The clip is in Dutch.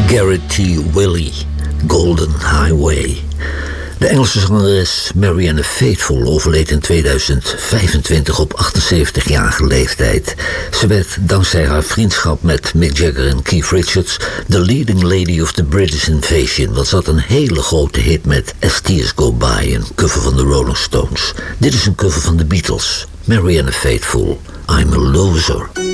Garrett T. Willey, Golden Highway. De Engelse zangeres Marianne Faithfull overleed in 2025 op 78-jarige leeftijd. Ze werd dankzij haar vriendschap met Mick Jagger en Keith Richards de leading lady of the British Invasion. Want ze had een hele grote hit met As Tears Go By, een cover van de Rolling Stones. Dit is een cover van de Beatles, Marianne Faithfull, I'm a Loser.